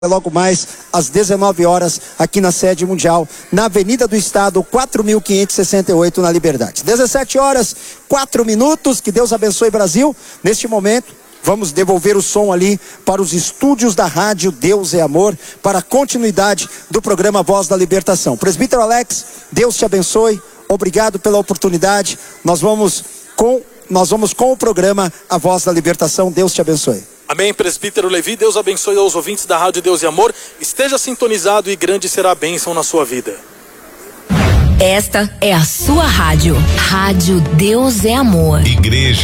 Logo mais às 19 horas aqui na sede mundial, na Avenida do Estado, 4.568 na Liberdade. 17 horas, 4 minutos, que Deus abençoe Brasil. Neste momento, vamos devolver o som ali para os estúdios da rádio Deus é Amor, para a continuidade do programa Voz da Libertação. Presbítero Alex, Deus te abençoe, obrigado pela oportunidade. Nós vamos com o programa A Voz da Libertação. Deus te abençoe. Amém, presbítero Levi, Deus abençoe aos ouvintes da Rádio Deus e Amor. Esteja sintonizado e grande será a bênção na sua vida. Esta é a sua rádio. Rádio Deus é Amor. Igreja